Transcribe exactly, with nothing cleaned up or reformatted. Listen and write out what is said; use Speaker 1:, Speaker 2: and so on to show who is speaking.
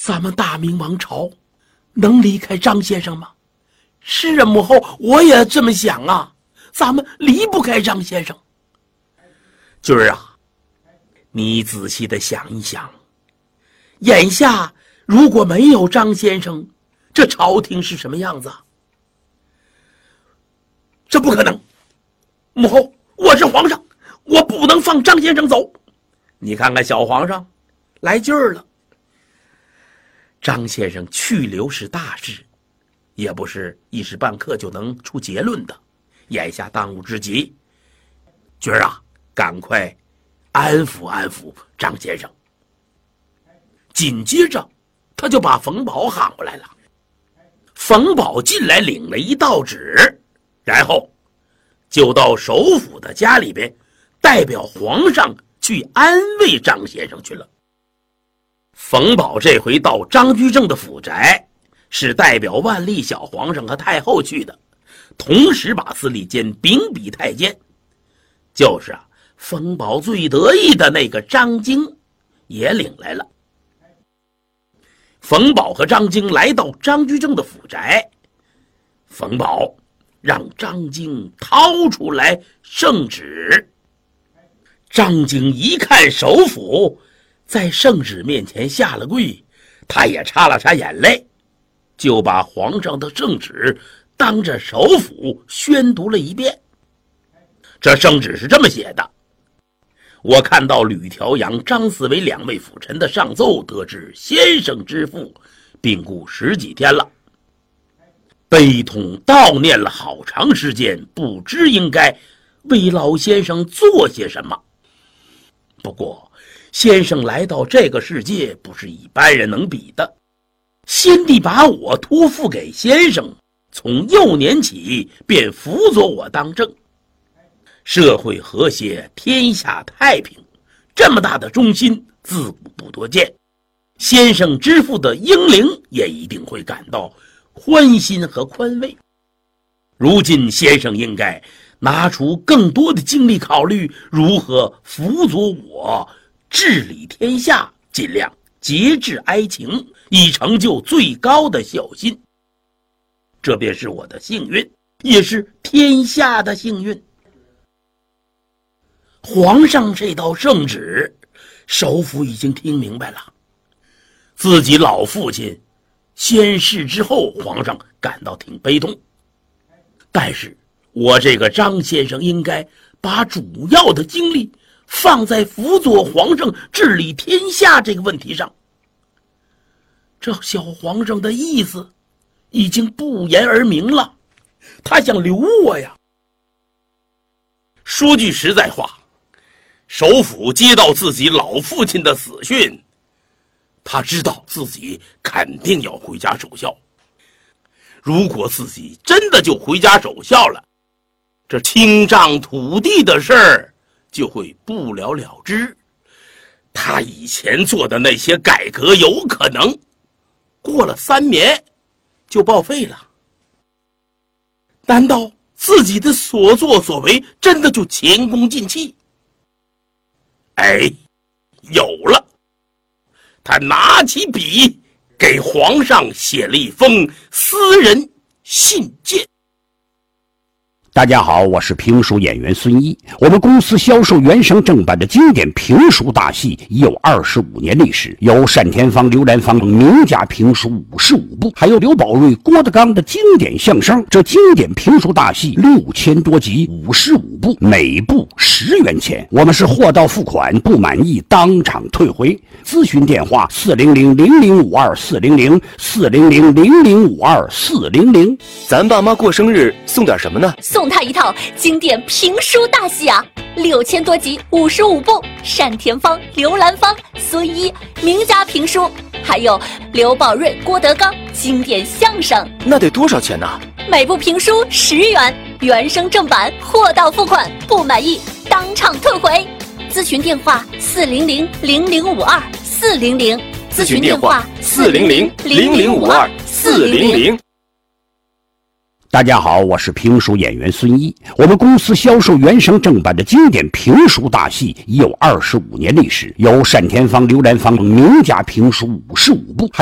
Speaker 1: 咱们大明王朝能离开张先生吗？是啊，母后，我也这么想啊，咱们离不开张先生。军儿啊，你仔细的想一想，眼下如果没有张先生，这朝廷是什么样子啊？这不可能，母后，我是皇上，我不能放张先生走。你看看小皇上来劲儿了。张先生去留是大事，也不是一时半刻就能出结论的，眼下当务之急，军儿啊，赶快安抚安抚张先生。紧接着他就把冯保喊过来了。冯保进来领了一道旨，然后就到首府的家里边，代表皇上去安慰张先生去了。冯保这回到张居正的府宅，是代表万历小皇上和太后去的，同时把司礼监秉笔太监，就是啊，冯保最得意的那个张京也领来了。冯保和张京来到张居正的府宅，冯保让张京掏出来圣旨。张京一看首府，在圣旨面前下了跪，他也擦了擦眼泪，就把皇上的圣旨当着首府宣读了一遍。这圣旨是这么写的：我看到吕调阳、张思维两位辅臣的上奏，得知先生之父病故十几天了，悲痛悼念了好长时间，不知应该为老先生做些什么。不过先生来到这个世界不是一般人能比的，先帝把我托付给先生，从幼年起便辅佐我当政，社会和谐，天下太平，这么大的忠心自古不多见，先生之父的英灵也一定会感到欢心和宽慰。如今先生应该拿出更多的精力考虑如何辅佐我治理天下，尽量节制哀情，以成就最高的孝心。这便是我的幸运，也是天下的幸运。皇上这道圣旨，首府已经听明白了。自己老父亲仙逝之后，皇上感到挺悲痛。但是我这个张先生应该把主要的精力放在辅佐皇上治理天下这个问题上。这小皇上的意思已经不言而明了，他想留我呀。说句实在话，首府接到自己老父亲的死讯，他知道自己肯定要回家守孝。如果自己真的就回家守孝了，这清账土地的事儿就会不了了之，他以前做的那些改革有可能过了三年就报废了。难道自己的所作所为真的就前功尽弃？哎，有了！他拿起笔给皇上写了一封私人信件。
Speaker 2: 大家好，我是评书演员孙一。我们公司销售原声正版的经典评书大戏已有二十五年历史，有单田芳、刘兰芳名家评书五十五部，还有刘宝瑞、郭德纲的经典相声。这经典评书大戏六千多集，五十五部，每部十元钱。我们是货到付款，不满意当场退回。咨询电话：四零零零零五二四零零四零零零零五二四零零。
Speaker 3: 咱爸妈过生日送点什么呢？
Speaker 4: 送他一套经典评书大戏啊，六千多集，五十五部，单田芳、刘兰芳、孙一名家评书，还有刘宝瑞、郭德纲经典相声。
Speaker 3: 那得多少钱呢？
Speaker 4: 每部评书十元，原声正版，货到付款，不满意当场退回。咨询电话：四零零零零五二四零零。
Speaker 3: 咨询电话：四零零零零五二四零零。
Speaker 2: 大家好，我是评书演员孙一。我们公司销售原声正版的经典评书大戏已有二十五年历史，有单田芳、刘兰芳名家评书五十五部，还